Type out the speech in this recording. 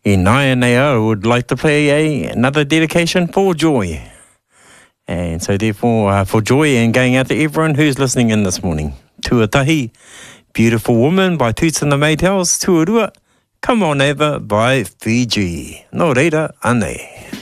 I would like to play another dedication for Joy. And so therefore, for Joy and going out to everyone who's listening in this morning. Tuatahi, Beautiful Woman by Toots and the Maytals. Tuarua, Come On Over by Fiji. Nō reira, ane.